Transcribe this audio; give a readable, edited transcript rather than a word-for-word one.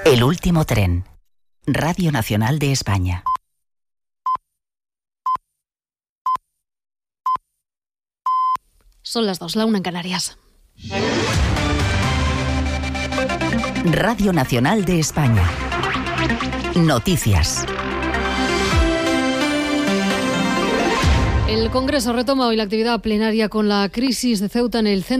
El último tren. Radio Nacional de España. Son las 2, la 1 en Canarias. Radio Nacional de España. Noticias. El Congreso retoma hoy la actividad plenaria con la crisis de Ceuta en el centro.